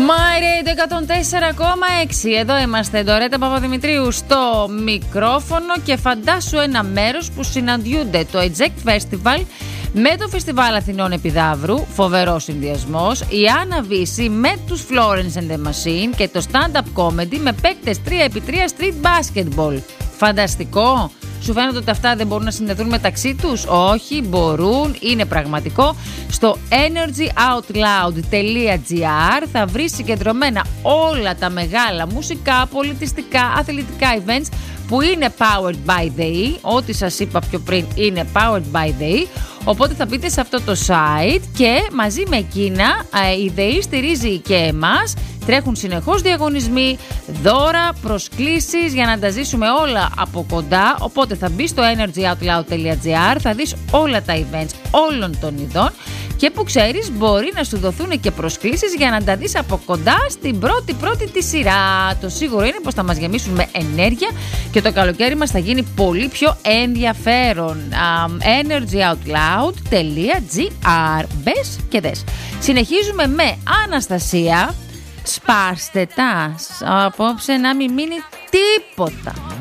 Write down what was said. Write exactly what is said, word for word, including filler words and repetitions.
My Radio εκατόν τέσσερα κόμμα έξι. Εδώ είμαστε, Ντορέτα Παπαδημητρίου στο μικρόφωνο και φαντάσου ένα μέρος που συναντιούνται το Eject Festival με το Φεστιβάλ Αθηνών Επιδαύρου, φοβερός συνδυασμός, η Άννα Βύση με τους Florence and the Machine και το stand-up comedy με παίκτες τρία επί τρία street basketball. Φανταστικό! Σου φαίνεται ότι αυτά δεν μπορούν να συνδεθούν μεταξύ τους? Όχι, μπορούν, είναι πραγματικό. Στο energyoutloud τελεία gr θα βρεις συγκεντρωμένα όλα τα μεγάλα μουσικά, πολιτιστικά, αθλητικά events που είναι powered by the E. Ό,τι σας είπα πιο πριν είναι powered by the E. Οπότε θα μπείτε σε αυτό το site και μαζί με εκείνα η ΔΕΗ στηρίζει και εμάς. Τρέχουν συνεχώς διαγωνισμοί, δώρα, προσκλήσεις για να τα ζήσουμε όλα από κοντά. Οπότε θα μπεις στο energyoutloud τελεία gr, θα δεις όλα τα events όλων των ειδών και που ξέρεις μπορεί να σου δοθούν και προσκλήσεις για να τα δεις από κοντά στην πρώτη πρώτη τη σειρά. Το σίγουρο είναι πως θα μας γεμίσουν με ενέργεια και το καλοκαίρι μας θα γίνει πολύ πιο ενδιαφέρον. um, energyoutloud τελεία gr. Μπες και δες. Συνεχίζουμε με Αναστασία. Σπάστε τα απόψε να μην μείνει τίποτα.